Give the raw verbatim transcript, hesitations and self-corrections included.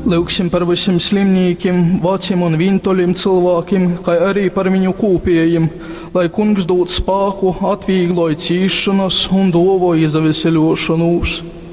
Lūksim par visiem slimnīkiem, veciem un vientuļiem cilvēkiem, kā arī par viņu kopējiem, lai Kungs dod spēku, atviegloj cīšanas un dovo izaveseļošanos.